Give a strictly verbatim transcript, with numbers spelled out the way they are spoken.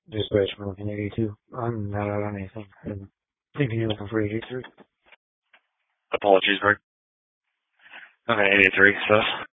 Dispatch from looking at eighty-two. I'm not out on anything. I'm thinking you're looking for eighty-three. Apologies, Greg. Okay, eighty-three, so.